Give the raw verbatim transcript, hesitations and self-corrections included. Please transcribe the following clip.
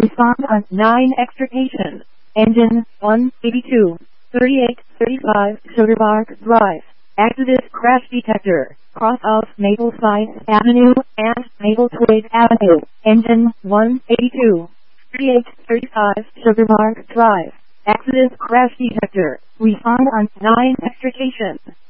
Respond on nine extrication. Engine one eighty-two, thirty-eight thirty-five Sugar Bark Drive. Exodus crash detector. Cross of Mapleside Avenue and Maplethwaite Avenue. Engine one eighty-two, thirty-eight thirty-five Sugar Bark Drive. Exodus crash detector. Respond on nine extrication.